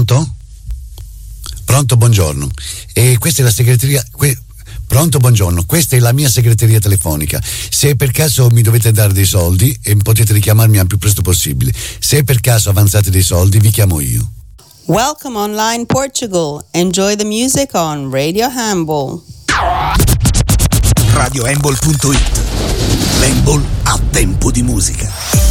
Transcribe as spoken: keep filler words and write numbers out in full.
Pronto? Pronto, buongiorno. E questa è la segreteria... Que- Pronto, buongiorno. Questa è la mia segreteria telefonica. Se per caso mi dovete dare dei soldi, e potete richiamarmi al più presto possibile. Se per caso avanzate dei soldi, vi chiamo io. Welcome online Portugal. Enjoy the music on Radio Humble. radio humble punto it. L'Humble a tempo di musica.